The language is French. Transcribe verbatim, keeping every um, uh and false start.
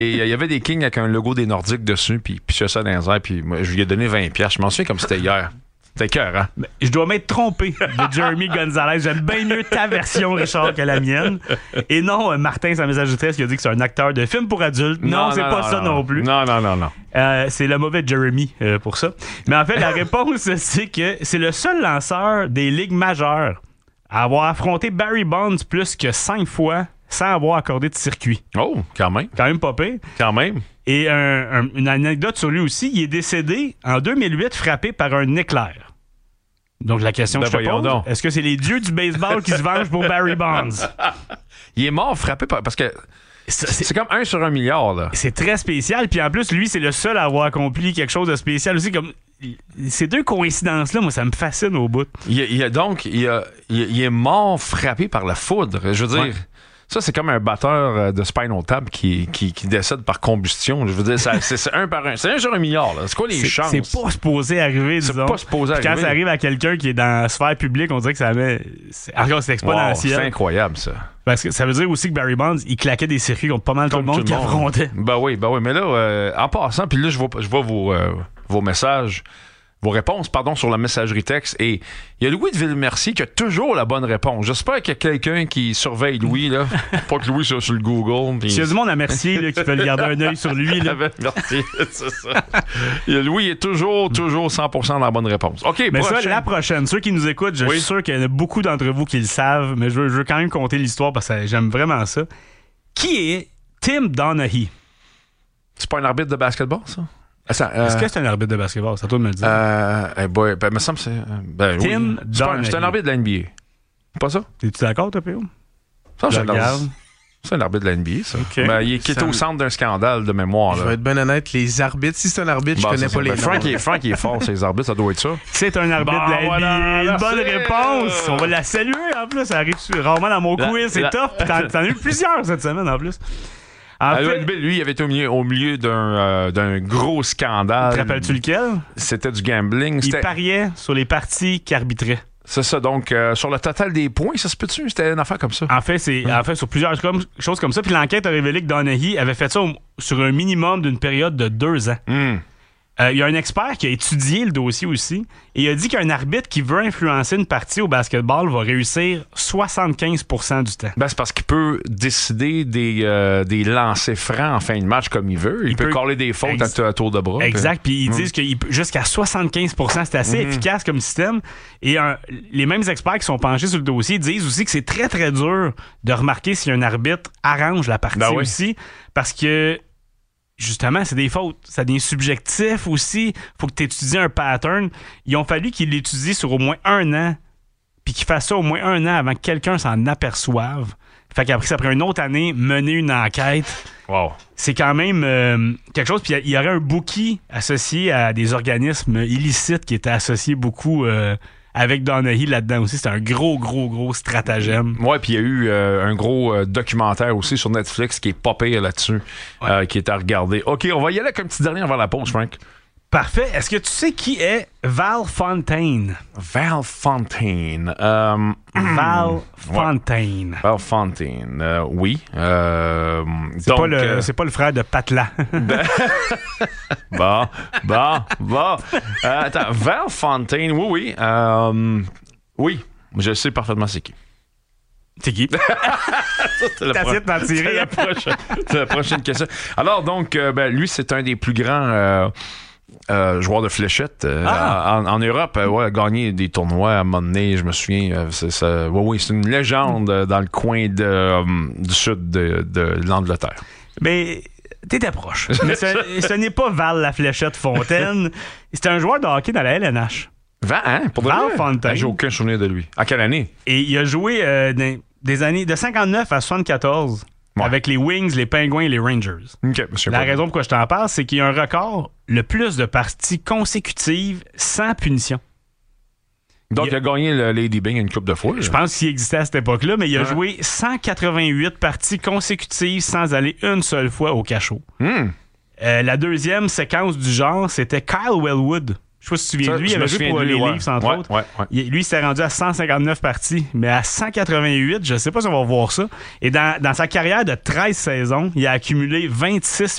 Et il y avait des Kings avec un logo des Nordiques dessus, puis il pichait ça dans les airs, puis moi, je lui ai donné vingt piastres. Je m'en souviens comme c'était hier. C'était cœur, hein? Mais je dois m'être trompé de Jeremy Gonzalez. J'aime bien mieux ta version, Richard, que la mienne. Et non, Martin, sa message de tresse, il a dit que c'est un acteur de film pour adultes. Non, non c'est non, pas non, ça non. non plus. Non, non, non, non. Euh, c'est le mauvais Jeremy euh, pour ça. Mais en fait, la réponse, c'est que c'est le seul lanceur des ligues majeures à avoir affronté Barry Bonds plus que cinq fois sans avoir accordé de circuit. Oh, quand même. Quand même pas pire. Quand même. Et un, un, une anecdote sur lui aussi, il est décédé en deux mille huit frappé par un éclair. Donc la question ben que je te pose, donc. Est-ce que c'est les dieux du baseball qui se vengent pour Barry Bonds? Il est mort frappé par... Parce que c'est, c'est comme un sur un milliard, là. C'est très spécial. Puis en plus, lui, c'est le seul à avoir accompli quelque chose de spécial aussi. Comme ces deux coïncidences-là, moi, ça me fascine au bout. Il, il a, donc, il, a, il, il est mort frappé par la foudre. Je veux dire... Ouais. Ça, c'est comme un batteur de Spinal Tap qui, qui, qui décède par combustion. Je veux dire, ça, c'est, c'est un par un. C'est un sur un milliard. Là. C'est quoi les c'est, chances? C'est pas supposé arriver, disons. C'est pas supposé Puis arriver. Quand ça arrive à quelqu'un qui est dans la sphère publique, on dirait que ça met... C'est, alors, c'est exponentiel. Wow, c'est incroyable, ça. Parce que ça veut dire aussi que Barry Bonds, il claquait des circuits contre pas mal tout le monde qui affrontait. Ben oui, ben oui. Mais là, euh, en passant, puis là, je vois, je vois vos, euh, vos messages... Vos réponses, pardon, sur la messagerie texte. Et il y a Louis de Villemercier qui a toujours la bonne réponse. J'espère qu'il y a quelqu'un qui surveille Louis, là. Pas que Louis soit sur le Google. Pis... S'il y a du monde à Mercier là, qui veut garder un œil sur lui. Là. Merci, c'est ça. Louis est toujours, toujours cent pour cent dans la bonne réponse. OK, mais prochaine. ça, la prochaine. Ceux qui nous écoutent, je oui. suis sûr qu'il y en a beaucoup d'entre vous qui le savent, mais je veux, je veux quand même compter l'histoire parce que j'aime vraiment ça. Qui est Tim Donaghy? C'est pas un arbitre de basketball, ça? Ça, euh, Est-ce que c'est un arbitre de basketball? C'est à toi de me le dire. Euh, eh boy, ben, me semble que c'est. Ben, Tim oui. C'est, un, c'est un arbitre de la N B A. Pas ça? Es-tu d'accord, toi, P O? Ça, je regarde. C'est un arbitre de la N B A, ça. Okay. Ben, il est, qui est au centre d'un scandale de mémoire. Là. Je vais être bien honnête, les arbitres, si c'est un arbitre, bah, je connais pas les ben, Frank, est, Frank est fort, ces arbitres, ça doit être ça. C'est un arbitre bon, de la N B A. Voilà, une bonne réponse. On va la saluer, en plus. Ça arrive rarement dans mon quiz, c'est la... top. T'en, t'en as eu plusieurs cette semaine, en plus. En Alors, fait, lui, il avait été au milieu, au milieu d'un, euh, d'un gros scandale. Te rappelles-tu lequel? C'était du gambling. Il C'était... pariait sur les parties qu'il arbitrait. C'est ça, donc euh, sur le total des points, ça se peut-tu? C'était une affaire comme ça. En fait, c'est ouais. en fait sur plusieurs comme, choses comme ça. Puis l'enquête a révélé que Donaghy avait fait ça au, sur un minimum d'une période de deux ans. Mm. Euh, il y a un expert qui a étudié le dossier aussi et il a dit qu'un arbitre qui veut influencer une partie au basketball va réussir soixante-quinze pour cent du temps. Ben, c'est parce qu'il peut décider des, euh, des lancers francs en fin de match comme il veut. Il, il peut, peut coller des fautes ex- à tour de bras. Exact. Puis ils mm. disent que jusqu'à soixante-quinze pour cent, c'est assez mm. efficace comme système. Et un, les mêmes experts qui sont penchés sur le dossier disent aussi que c'est très, très dur de remarquer si un arbitre arrange la partie ben oui. aussi. Parce que justement, c'est des fautes. Ça devient subjectif aussi. Faut que tu étudies un pattern. Ils ont fallu qu'ils l'étudient sur au moins un an, puis qu'ils fassent ça au moins un an avant que quelqu'un s'en aperçoive. Fait qu'après, ça prend une autre année, mener une enquête. Wow. C'est quand même euh, quelque chose. Puis il y, y aurait un bookie associé à des organismes illicites qui étaient associés beaucoup... Euh, avec Donaghy là-dedans aussi. C'est un gros, gros, gros stratagème. Ouais, puis il y a eu euh, un gros euh, documentaire aussi sur Netflix qui est pas pire là-dessus, ouais. euh, qui est à regarder. OK, on va y aller avec un petit dernier avant la pause, Frank. Parfait. Est-ce que tu sais qui est Val Fontaine? Val Fontaine. Euh, Val Fontaine. Ouais. Val Fontaine, euh, oui. Euh, c'est, donc, pas le, euh, c'est pas le frère de Patla. Ben... bon, bon, bon. Euh, attends, Val Fontaine, oui, oui. Euh, oui, je sais parfaitement c'est qui. C'est qui? c'est T'as essayé de t'en tirer. C'est la prochaine, c'est la prochaine question. Alors, donc, euh, ben, lui, c'est un des plus grands... Euh, Euh, joueur de fléchettes euh, ah. en, en Europe, euh, ouais, a gagné des tournois à un moment donné, je me souviens. Euh, c'est, ça, ouais, oui, c'est une légende euh, dans le coin de, euh, du sud de, de l'Angleterre. Mais t'étais proche. Mais ce, ce n'est pas Val la fléchette Fontaine. C'est un joueur de hockey dans la L N H. Val, hein? Pour Val Fontaine. Ah, j'ai aucun souvenir de lui. À quelle année? Et il a joué euh, des, des années de cinquante-neuf à soixante-quatorze. Ouais. Avec les Wings, les Pingouins et les Rangers. Okay, la raison pourquoi je t'en parle, c'est qu'il y a un record le plus de parties consécutives sans punition. Donc, il a, il a gagné le Lady Byng une couple de fois. Je là. pense qu'il existait à cette époque-là, mais il a ouais. joué cent quatre-vingt-huit parties consécutives sans aller une seule fois au cachot. Mm. Euh, la deuxième séquence du genre, c'était Kyle Wellwood. Je sais pas si tu te souviens de lui, il avait joué pour les ouais. Leafs, entre ouais, autres. Ouais, ouais. Il, lui, il s'est rendu à cent cinquante-neuf parties, mais à cent quatre-vingt-huit, je sais pas si on va voir ça. Et dans, dans sa carrière de treize saisons, il a accumulé vingt-six